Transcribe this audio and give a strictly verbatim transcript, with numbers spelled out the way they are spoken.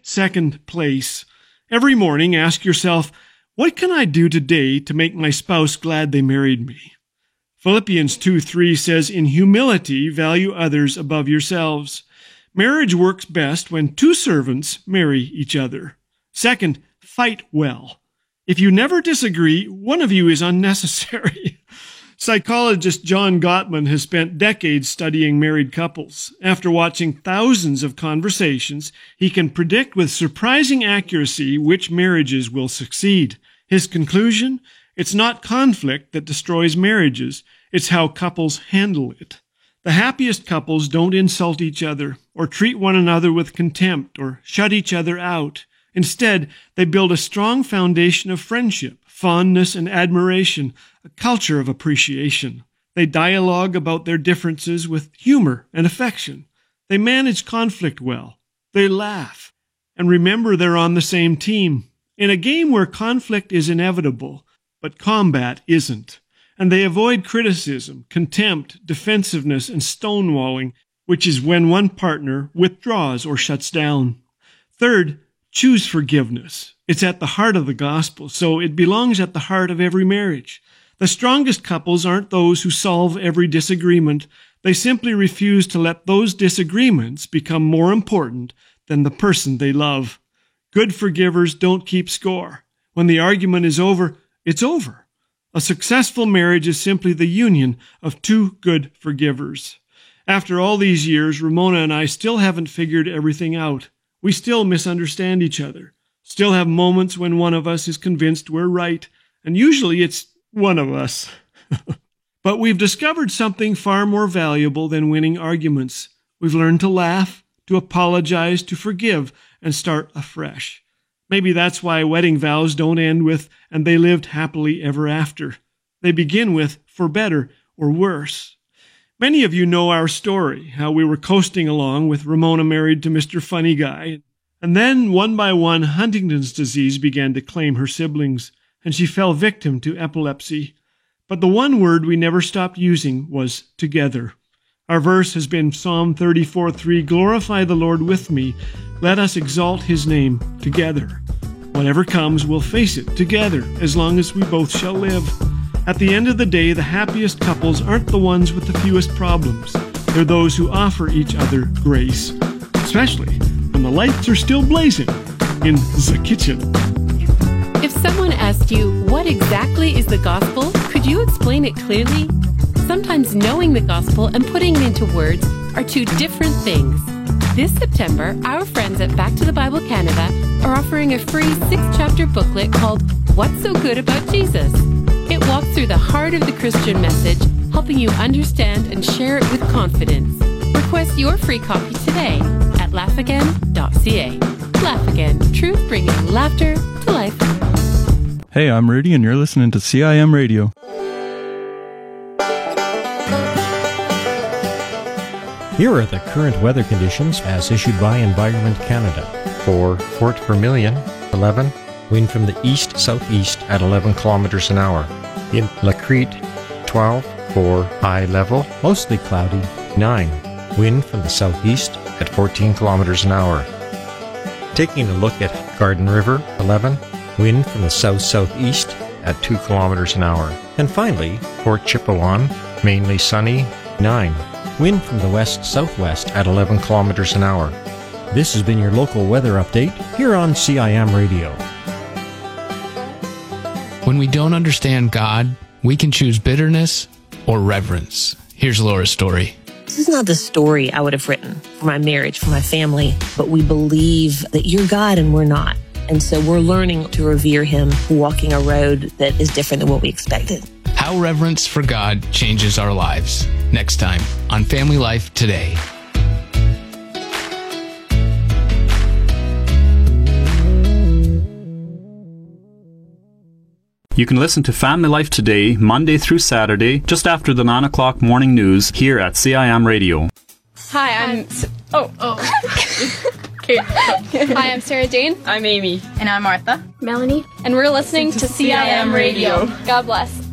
second place. Every morning, ask yourself, what can I do today to make my spouse glad they married me? Philippians two three says, in humility, value others above yourselves. Marriage works best when two servants marry each other. Second, fight well. If you never disagree, one of you is unnecessary. Psychologist John Gottman has spent decades studying married couples. After watching thousands of conversations, he can predict with surprising accuracy which marriages will succeed. His conclusion? It's not conflict that destroys marriages. It's how couples handle it. The happiest couples don't insult each other or treat one another with contempt or shut each other out. Instead, they build a strong foundation of friendship, fondness, and admiration, a culture of appreciation. They dialogue about their differences with humor and affection. They manage conflict well. They laugh. And remember, they're on the same team. In a game where conflict is inevitable, but combat isn't. And they avoid criticism, contempt, defensiveness, and stonewalling, which is when one partner withdraws or shuts down. Third, choose forgiveness. It's at the heart of the gospel, so it belongs at the heart of every marriage. The strongest couples aren't those who solve every disagreement. They simply refuse to let those disagreements become more important than the person they love. Good forgivers don't keep score. When the argument is over, it's over. A successful marriage is simply the union of two good forgivers. After all these years, Ramona and I still haven't figured everything out. We still misunderstand each other, still have moments when one of us is convinced we're right, and usually it's one of us. But we've discovered something far more valuable than winning arguments. We've learned to laugh, to apologize, to forgive, and start afresh. Maybe that's why wedding vows don't end with, and they lived happily ever after. They begin with, for better or worse. Many of you know our story, how we were coasting along with Ramona married to Mister Funny Guy. And then, one by one, Huntington's disease began to claim her siblings, and she fell victim to epilepsy. But the one word we never stopped using was together. Our verse has been Psalm thirty-four three, glorify the Lord with me. Let us exalt his name together. Whatever comes, we'll face it together, as long as we both shall live. At the end of the day, the happiest couples aren't the ones with the fewest problems. They're those who offer each other grace, especially when the lights are still blazing in the kitchen. If someone asked you, what exactly is the gospel, could you explain it clearly? Sometimes knowing the gospel and putting it into words are two different things. This September, our friends at Back to the Bible Canada are offering a free six-chapter booklet called What's So Good About Jesus? It walks through the heart of the Christian message, helping you understand and share it with confidence. Request your free copy today at laugh again dot c a. Laugh Again, truth bringing laughter to life. Hey, I'm Rudy, and you're listening to C I M Radio. Here are the current weather conditions as issued by Environment Canada. For Fort Vermilion, eleven. Wind from the east-southeast at eleven kilometers an hour. In La Crete, twelve. For high level, Mostly cloudy. nine. Wind from the southeast at fourteen kilometers an hour. Taking a look at Garden River, eleven. Wind from the south-southeast at two kilometers an hour. And finally, Fort Chipewyan, mainly sunny, nine. Wind from the west-southwest At eleven kilometers an hour. This has been your local weather update here on C I M Radio. When we don't understand God, we can choose bitterness or reverence. Here's Laura's story. This is not the story I would have written for my marriage, for my family, but we believe that you're God and we're not. And so we're learning to revere him, walking a road that is different than what we expected. How reverence for God changes our lives. Next time on Family Life Today. You can listen to Family Life Today, Monday through Saturday, just after the nine o'clock morning news here at C I M Radio. Hi, I'm... S- oh. Oh. Okay. Hi, I'm Sarah Jane. I'm Amy. And I'm Martha. Melanie. And we're listening to, to C I M Radio. God bless.